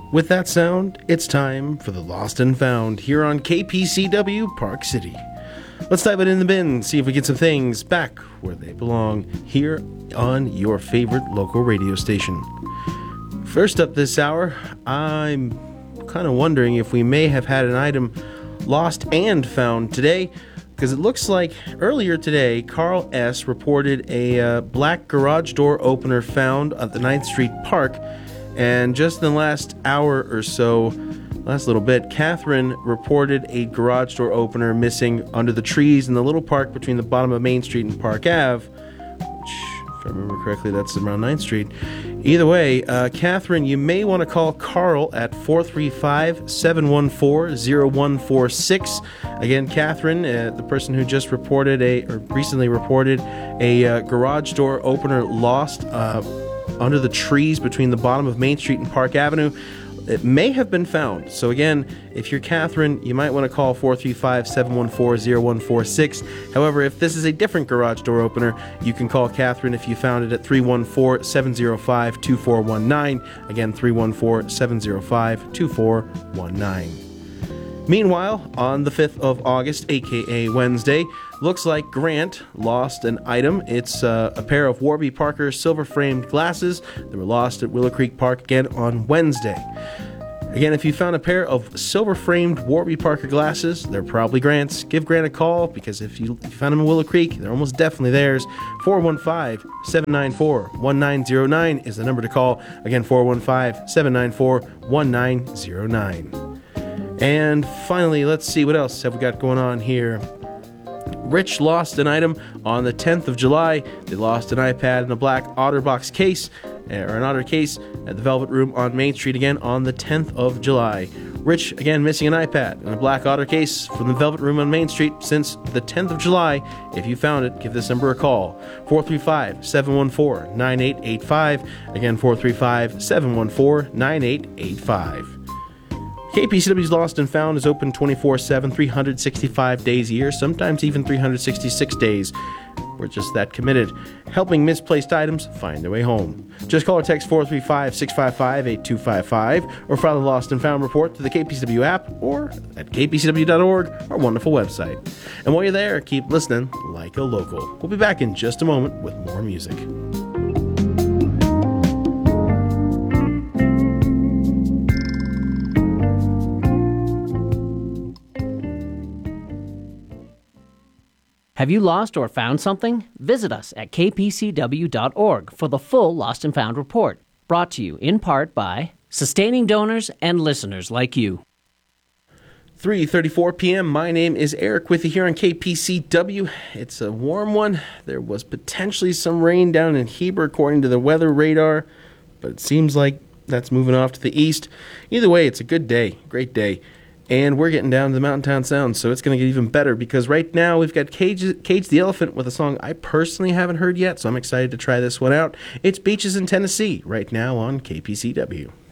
With that sound, it's time for the Lost and Found here on KPCW Park City. Let's dive it in the bin, see if we get some things back where they belong here on your favorite local radio station. First up this hour, I'm kind of wondering if we may have had an item lost and found today, because it looks like earlier today, Carl S. reported a black garage door opener found at the 9th Street Park, and just in the last hour or so, last little bit, Catherine reported a garage door opener missing under the trees in the little park between the bottom of Main Street and Park Ave, which, if I remember correctly, that's around 9th Street. Either way, Catherine, you may want to call Carl at 435-714-0146. Again, Catherine, the person who just recently reported a garage door opener lost under the trees between the bottom of Main Street and Park Avenue. It may have been found. So again, if you're Catherine, you might want to call 435-714-0146. However, if this is a different garage door opener, you can call Catherine if you found it at 314-705-2419. Again, 314-705-2419. Meanwhile, on the 5th of August, aka Wednesday, looks like Grant lost an item. It's a pair of Warby Parker silver-framed glasses that were lost at Willow Creek Park again on Wednesday. Again, if you found a pair of silver-framed Warby Parker glasses, they're probably Grant's. Give Grant a call, because if you found them in Willow Creek, they're almost definitely theirs. 415-794-1909 is the number to call. Again, 415-794-1909. And finally, let's see, what else have we got going on here? Rich lost an item on the 10th of July. They lost an iPad in a black OtterBox case, or an Otter case, at the Velvet Room on Main Street again on the 10th of July. Rich, again, missing an iPad in a black Otter case from the Velvet Room on Main Street since the 10th of July. If you found it, give this number a call. 435-714-9885. Again, 435-714-9885. KPCW's Lost and Found is open 24/7, 365 days a year, sometimes even 366 days. We're just that committed, helping misplaced items find their way home. Just call or text 435-655-8255, or file the Lost and Found report to the KPCW app or at kpcw.org, our wonderful website. And while you're there, keep listening like a local. We'll be back in just a moment with more music. Have you lost or found something? Visit us at kpcw.org for the full Lost and Found report, brought to you in part by sustaining donors and listeners like you. 3:34 p.m. My name is Eric with you here on KPCW. It's a warm one. There was potentially some rain down in Heber according to the weather radar, but it seems like that's moving off to the east. Either way, it's a good day, great day. And we're getting down to the Mountain Town Sound, so it's going to get even better, because right now we've got Cage the Elephant with a song I personally haven't heard yet, so I'm excited to try this one out. It's Beaches in Tennessee, right now on KPCW.